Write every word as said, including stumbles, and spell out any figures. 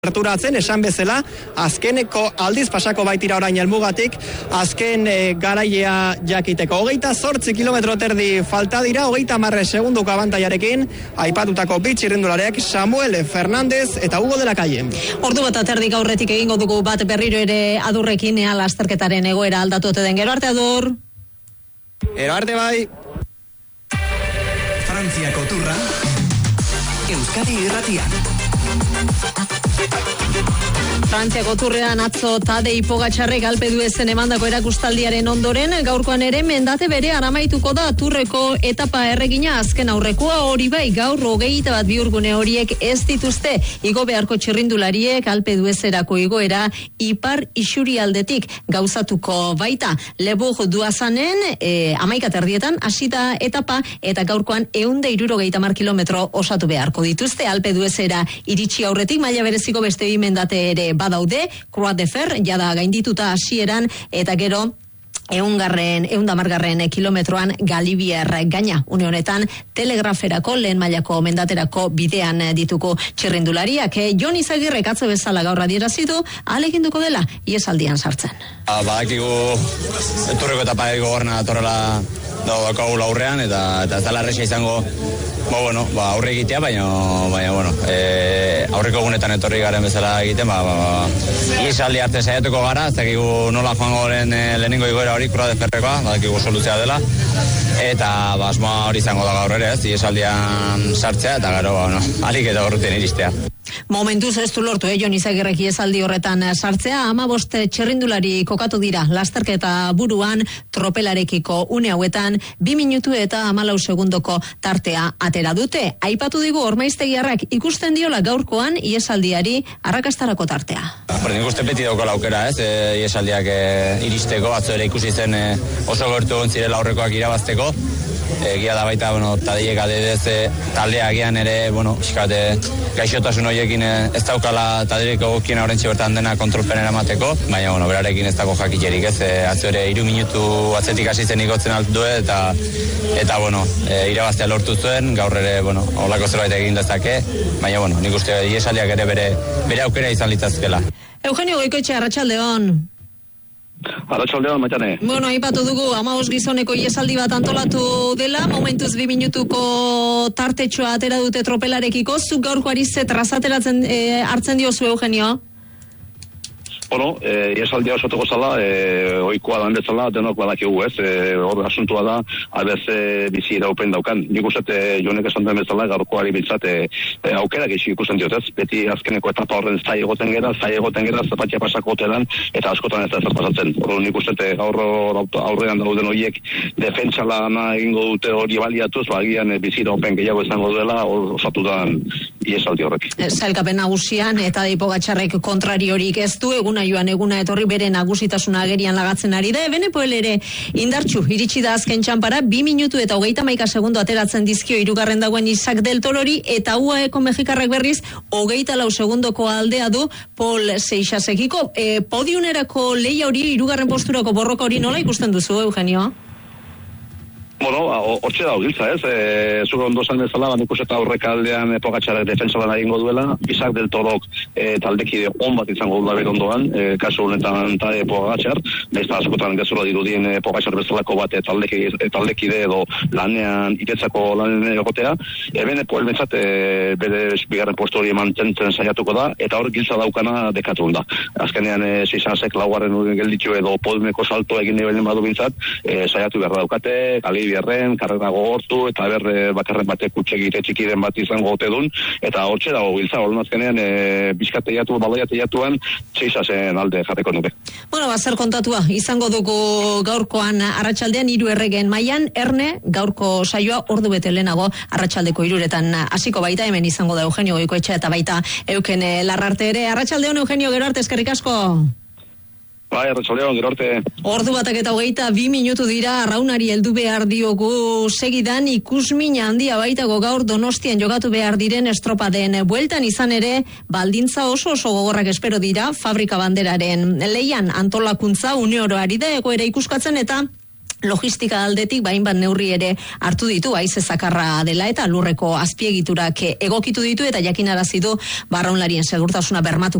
Gerturatzen, esan bezala, azkeneko aldiz pasako baitira orain helmugatik, azken e, garaia jakiteko. Hogeita zortzi kilometro terdi falta dira, hogeita marre segunduko abantaiarekin, aipatutako bi txirrindulariak Samuel Fernández eta Hugo de la Calle. Ordu bat aterdik aurretik egingo dugu bat berriro ere Adurrekin, ea lasterketaren egoera aldatu ote den. Gero arte, Adur! Gero arte, bai! Frantziako turra, Euskadi irratian. Frantziako turrean atzo Tadej Pogačarrek Alpe d'Huezen emandako erakustaldiaren ondoren, gaurkoan ere mendate bere aramaituko da turreko etapa erregina. Azken aurrekoa hori bai, gaur hogeita bat bihurgune horiek ez dituzte igo beharko txirrindulariek. Alpe d'Huezerako igoera ipar isurialdetik gauzatuko baita. Lebur duazanen e, amaika terdietan hasita etapa eta gaurkoan ehun eta hirurogeita hamar kilometro osatu beharko dituzte. Alpe d'Huezera iritsi aurretik maila bereziko beste bi mendate ere badaude, Croix de Fer, jada gaindituta hasieran, eta gero eungarren, eundamargarren kilometroan Galibier gaina. Une honetan, telegraferako, lehen mailako mendaterako bidean dituko txirrindulariak. E, Jon Izagirrek atzo bezala gaur adierazidu, aleginduko dela, iesaldian sartzen. Badakigu turreko etapa gogorna datorrela daukagula aurrean, eta eta ez dela erresa izango ba, bueno, ba, aurre egitea, baina, baina bueno, e, aurreko egunetan etorri garen bezala egiten, ba, ba, ba, iesaldi arte saiatuko gara, ez dakigu nola joango goren e, lehenengo igoera hori, Croix de Ferrekoa, badakigu soluzia dela, eta ba, asmoa hori izango da gaur ere, ez, iesaldian sartzea, eta gero, ba, no, alik eta horretin iristea. Momentuz ez du lortu, eh, Jon Izagirrek iesaldi horretan sartzea, hamabost txirrindulari kokatu dira lasterketa buruan, tropelarekiko une hauetan, bi minutu eta hamalau segundoko tartea atera dute. Aipatu digu Ormaiztegiarrak ikusten diola gaurkoan iesaldiari arrakastarako tartea. Nik uste beti daukala aukera, ez, e, iesaldiak e, iristeko, atzo ere ikusi zen e, oso gertu zirela aurrekoak irabazteko. Egia da baita, bueno, Tadejek adedez e, taldea agian ere, bueno, pixkat gaixotasun horiekin e, ez daukala Tadejek egokien aurrentxe bertan dena kontrolpen eramateko, baina, bueno, berarekin ez dago jakitzerik, ez, e, atzo ere hiru minutu atzetik hasi zen igotzen altu eta, eta, bueno, e, irabaztea lortu zuen, gaur ere, bueno, holako zerbait egin dezake, baina, bueno, nik uste iesaldiak ere bere, bere aukera izan litzazkela. Eugenio Goikoetxe, arratsaldeon. Arratsaldeon, Maitane. Bueno, aipatu dugu hamabost gizoneko iesaldi bat antolatu dela, momentuz bi minutuko tartetxoa atera dute tropelarekiko, zuk gaurkoari ze trazateratzen e, hartzen diozu, Eugenio? Bueno, eh, iesaldia osoteko zala, eh, oikoa dan bezala, denok badakigu, ez, eh, hor asuntua da, abez eh, bizi iraupen daukan. Nik uste, eh, jonek esan den bezala, gaurkoari bintzat, eh, eh, aukera geixi ikusten diotez, beti azkeneko etapa horren zai egoten gera, zai egoten gera, zapatia pasako hotelan, eta askotan ez da ez pasatzen. Hor nik uste, eh, gaur aurrean dauden horiek defentsa lana egingo dute hori baliatuz, ba, agian eh, bizi iraupen gehiago izango dela, hor osatu da iesaldi horrek. Zailkapen nagusian, eta Tadej Pogačarrek kontrariorik ez du, eguna joan eguna etorri bere nagusitasuna agerian lagatzen ari da. Ebenepoel ere indartxu iritsi da azken txampara, bi minutu eta hogeita hamaika segundo ateratzen dizkio hirugarren dagoen Isaac del Torori, eta U A Eko mexikarrak berriz hogeita lau segundoko aldea du Paul Seixasekiko. E, podiunerako lehia hori, hirugarren posturako borroka hori nola ikusten duzu, Eugenio? Bueno, hortxe da giltza, ez? E, Zuko ondo zan bezala, nik uste eta aurreka aldean e, Pogačarrek defensa lan egingo duela, Isaac del Torok e, taldekide on bat izango duela bere ondoan, e, kasu honetan Tadej Pogačar, besta askotan gezurra dirudien e, Pogačar bezalako bat e, taldekide, e, taldekide edo lanean, itetzako lanean egotea, e, bene poel bentsat e, bere bigarren postu hori mantentzen saiatuko da, eta hor giltza daukana dekatu da. Azkenean e, Seixasek laugarren gelditu edo podmeko salto egin nebelen badu bintzat, e, saiatu behar daukate, kali bierren, karrera gogortu, eta berre bakarren batek utxegite txikiren bat izango ote dun, eta hortxe dago giltza, hori azkenean e, bizkat teiatu, baloia teiatuan, Seixasen alde jarreko nuke. Bueno, bazer kontatua, izango dugu gaurkoan arratsaldean hiru erregen mailan, Erne, gaurko saioa ordu bete lehenago arratsaldeko hiruretan hasiko baita, hemen izango da Eugenio Goikoetxe eta baita Euken Larrarte ere. Arratsaldeon, Eugenio, gero arte, eskerrik asko. Bai, arratsaldeon, gero arte. Ordu batak eta hogeita bi minutu dira, arraunari heldu behar diogu segidan, ikusmina handia baitago gaur Donostian jogatu behar diren estropaden bueltan, izan ere baldintza oso oso gogorrak espero dira fabrika banderaren leian antolakuntza une oro ari da egoera ikuskatzen, eta logistika aldetik bain bat neurri ere hartu ditu, haize zakarra dela eta lurreko azpiegiturak egokitu ditu eta jakinarazi du barraunlarien segurtasuna bermatu